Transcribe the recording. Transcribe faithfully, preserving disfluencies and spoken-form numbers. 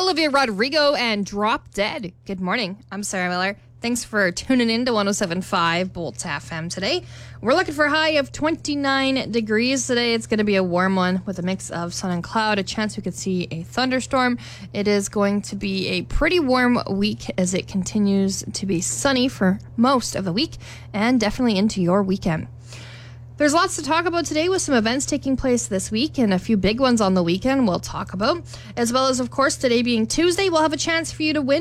Olivia Rodrigo and Drop Dead. Good morning. I'm Sarah Miller. Thanks for tuning in to one oh seven point five Bolt F M today. We're looking for a high of twenty-nine degrees today. It's going to be a warm one with a mix of sun and cloud, a chance we could see a thunderstorm. It is going to be a pretty warm week as it continues to be sunny for most of the week and definitely into your weekend. There's lots to talk about today with some events taking place this week and a few big ones on the weekend we'll talk about. As well as, of course, today being Tuesday, we'll have a chance for you to win